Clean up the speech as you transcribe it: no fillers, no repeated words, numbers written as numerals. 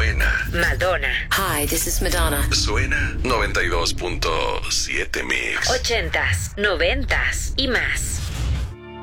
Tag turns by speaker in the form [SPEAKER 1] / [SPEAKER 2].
[SPEAKER 1] Suena.
[SPEAKER 2] Madonna.
[SPEAKER 3] Hi, this is Madonna.
[SPEAKER 1] Suena 92.7 Mix.
[SPEAKER 2] 80s, 90s y más.